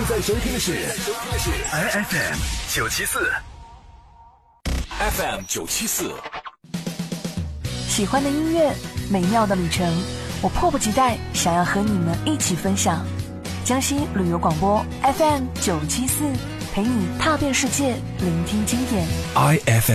在收听的是 FM 974。 喜欢的音乐，美妙的旅程，我迫不及待想要和你们一起分享。江西旅游广播 FM 974，陪你踏遍世界，聆听经典。 IFM